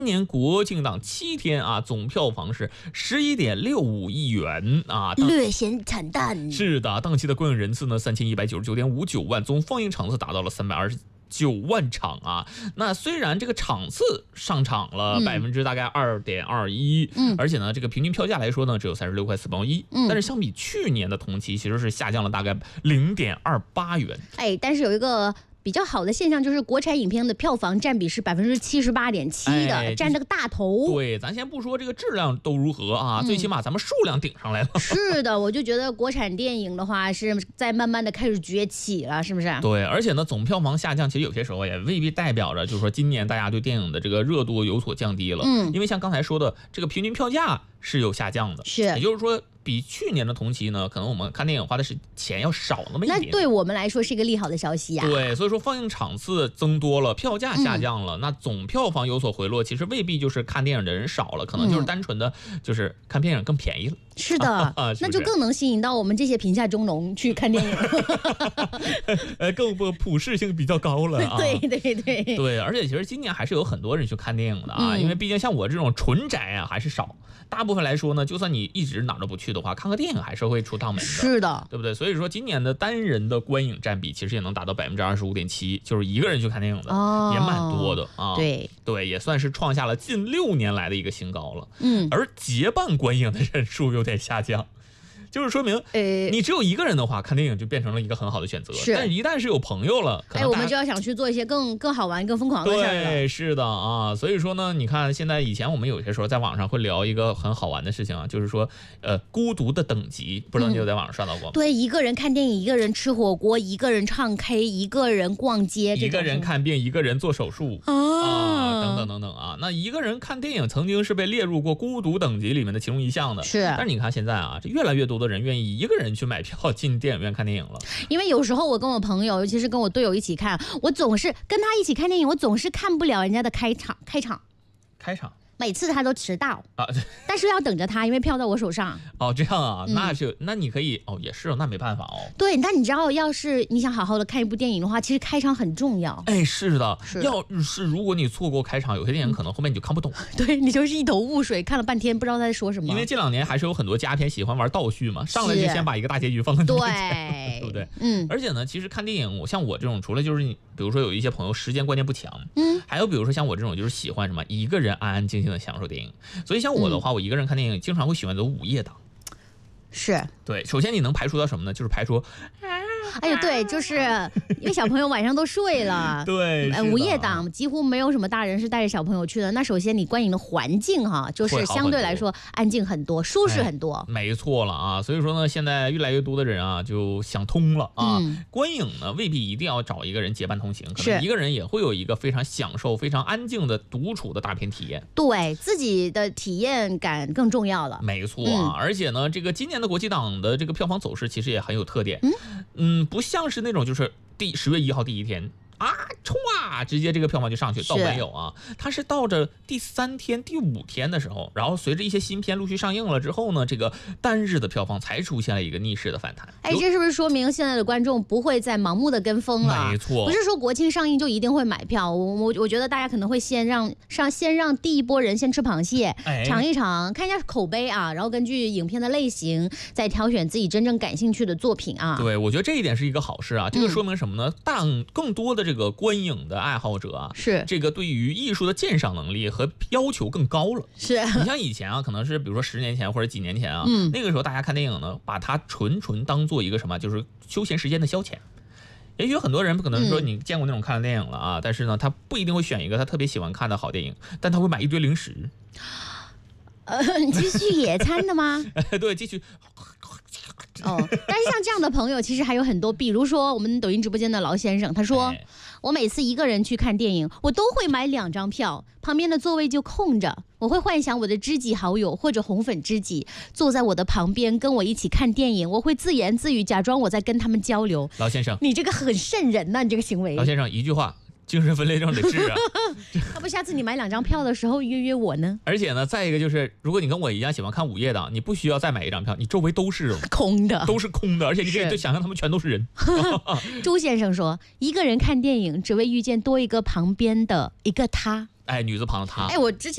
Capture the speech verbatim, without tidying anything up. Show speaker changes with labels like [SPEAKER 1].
[SPEAKER 1] 年国庆档七天啊，总票房是十一点六五亿元啊，
[SPEAKER 2] 略显惨淡。
[SPEAKER 1] 是的，档期的观影人次呢三千一百九十九点五九万，总放映场次达到了三百二十九万场啊。那虽然这个场次上场了百分之大概二点二一，嗯，而且呢，这个平均票价来说呢，只有三十六块四毛一，嗯，但是相比去年的同期，其实是下降了大概零点二八元。
[SPEAKER 2] 哎，但是有一个比较好的现象就是国产影片的票房占比是百分之七十八点七的，哎，占这个大头。
[SPEAKER 1] 对，咱先不说这个质量都如何啊，嗯、最起码咱们数量顶上来了。
[SPEAKER 2] 是的，我就觉得国产电影的话是在慢慢的开始崛起了，是不是？
[SPEAKER 1] 对，而且呢，总票房下降，其实有些时候也未必代表着就是说今年大家对电影的这个热度有所降低了。嗯，因为像刚才说的，这个平均票价是有下降的，
[SPEAKER 2] 是，
[SPEAKER 1] 也就是说。比去年的同期呢，可能我们看电影花的是钱要少那么一点，
[SPEAKER 2] 那对我们来说是一个利好的消息呀、啊。
[SPEAKER 1] 对，所以说放映场次增多了，票价下降了，嗯、那总票房有所回落，其实未必就是看电影的人少了，可能就是单纯的就是看电影更便宜了。
[SPEAKER 2] 是的，啊、是是那就更能吸引到我们这些贫下中农去看电影，
[SPEAKER 1] 呃，更不普适性比较高了啊。
[SPEAKER 2] 对对对
[SPEAKER 1] 对，而且其实今年还是有很多人去看电影的啊，嗯、因为毕竟像我这种纯宅啊还是少，大部分来说呢，就算你一直哪儿都不去的话，看个电影还是会出趟门的。
[SPEAKER 2] 是的，
[SPEAKER 1] 对不对？所以说今年的单人的观影占比其实也能达到百分之二十五点七，就是一个人去看电影的、哦、也蛮多的啊。
[SPEAKER 2] 对
[SPEAKER 1] 对，也算是创下了近六年来的一个新高了。
[SPEAKER 2] 嗯，
[SPEAKER 1] 而结伴观影的人数有点下降。就是说明，呃，你只有一个人的话，看电影就变成了一个很好的选择。
[SPEAKER 2] 是，
[SPEAKER 1] 但是一旦是有朋友了，
[SPEAKER 2] 哎，我们就要想去做一些更更好玩、更疯狂的事儿了。
[SPEAKER 1] 对，是的啊。所以说呢，你看现在以前我们有些时候在网上会聊一个很好玩的事情啊，就是说，呃，孤独的等级，不知道你有在网上刷到过吗？
[SPEAKER 2] 嗯、对，一个人看电影，一个人吃火锅，一个人唱 K， 一个人逛街，
[SPEAKER 1] 一个人看病，一个人做手术啊、啊，等等等等啊。那一个人看电影曾经是被列入过孤独等级里面的其中一项的，
[SPEAKER 2] 是。
[SPEAKER 1] 但是你看现在啊，这越来越多的人愿意一个人。人去买票进电影院看电影了，
[SPEAKER 2] 因为有时候我跟我朋友，尤其是跟我队友一起看，我总是跟他一起看电影，我总是看不了人家的开场，开场，
[SPEAKER 1] 开场。
[SPEAKER 2] 每次他都迟到
[SPEAKER 1] 啊，
[SPEAKER 2] 但是要等着他，因为票在我手上。
[SPEAKER 1] 哦，这样啊，那是、嗯、那你可以哦，也是，那没办法哦。
[SPEAKER 2] 对，但你知道，要是你想好好的看一部电影的话，其实开场很重要。
[SPEAKER 1] 哎，是的，
[SPEAKER 2] 是的
[SPEAKER 1] 要是如果你错过开场，有些电影可能后面你就看不懂，
[SPEAKER 2] 嗯、对你就是一头雾水，看了半天不知道他在说什么。
[SPEAKER 1] 因为这两年还是有很多佳片喜欢玩倒叙嘛，上来就先把一个大结局放在
[SPEAKER 2] 对，
[SPEAKER 1] 对不对？
[SPEAKER 2] 嗯。
[SPEAKER 1] 而且呢，其实看电影，我像我这种，除了就是你，比如说有一些朋友时间观念不强，嗯，还有比如说像我这种，就是喜欢什么一个人安安静静的享受电影。所以像我的话、嗯、我一个人看电影经常会选择午夜档。
[SPEAKER 2] 是，
[SPEAKER 1] 对，首先你能排除到什么呢？就是排除
[SPEAKER 2] 哎呦，对，就是因为小朋友晚上都睡了，
[SPEAKER 1] 对，
[SPEAKER 2] 午夜档几乎没有什么大人是带着小朋友去的。那首先你观影的环境哈，就是相对来说安静很多，舒适很多。
[SPEAKER 1] 哎、没错了啊，所以说呢，现在越来越多的人啊就想通了啊，嗯、观影呢未必一定要找一个人结伴同行，可能一个人也会有一个非常享受、非常安静的独处的大片体验。
[SPEAKER 2] 对，自己的体验感更重要了。
[SPEAKER 1] 没错啊，嗯、而且呢，这个今年的国际档的这个票房走势其实也很有特点。嗯。嗯，不像是那种就是第十月一号第一天啊，冲啊，直接这个票房就上去，倒没有啊，它是到着第三天、第五天的时候，然后随着一些新片陆续上映了之后呢，这个单日的票房才出现了一个逆势的反弹。
[SPEAKER 2] 哎，这是不是说明现在的观众不会再盲目的跟风了？
[SPEAKER 1] 没错，
[SPEAKER 2] 不是说国庆上映就一定会买票，我我我觉得大家可能会先让上先让第一波人先吃螃蟹，哎、尝一尝，看一下口碑啊，然后根据影片的类型再挑选自己真正感兴趣的作品啊。
[SPEAKER 1] 对，我觉得这一点是一个好事啊，这个说明什么呢？大、嗯、更多的这个观影的爱好者啊，
[SPEAKER 2] 是
[SPEAKER 1] 这个对于艺术的鉴赏能力和要求更高了。
[SPEAKER 2] 是
[SPEAKER 1] 你像以前啊，可能是比如说十年前或者几年前啊，嗯、那个时候大家看电影呢，把它纯纯当做一个什么，就是休闲时间的消遣。也许很多人可能说你见过那种看的电影了啊，嗯、但是呢，他不一定会选一个他特别喜欢看的好电影，但他会买一堆零食。
[SPEAKER 2] 呃，你继续野餐的吗？
[SPEAKER 1] 对，继续。
[SPEAKER 2] 哦，但是像这样的朋友其实还有很多，比如说我们抖音直播间的劳先生，他说、哎、我每次一个人去看电影，我都会买两张票，旁边的座位就空着，我会幻想我的知己好友或者红粉知己坐在我的旁边跟我一起看电影，我会自言自语，假装我在跟他们交流。
[SPEAKER 1] 劳先生，
[SPEAKER 2] 你这个很瘆人呐、啊，你这个行为。
[SPEAKER 1] 劳先生，一句话，精神分裂症得治啊！
[SPEAKER 2] 要不下次你买两张票的时候约约我呢？
[SPEAKER 1] 而且呢，再一个就是，如果你跟我一样喜欢看午夜档，你不需要再买一张票，你周围都是
[SPEAKER 2] 空的，
[SPEAKER 1] 都是空的，而且你可以就想象他们全都是人。
[SPEAKER 2] 朱先生说，一个人看电影只为遇见多一个旁边的一个他。
[SPEAKER 1] 哎，女字旁的他。
[SPEAKER 2] 哎，我之前。